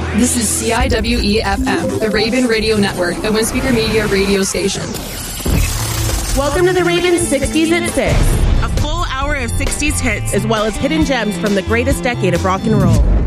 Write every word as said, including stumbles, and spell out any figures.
This is C I W E F M, the Raven Radio Network, a One Speaker Media radio station. Welcome to the Raven sixties at six. A full hour of sixties hits, as well as hidden gems from the greatest decade of rock and roll.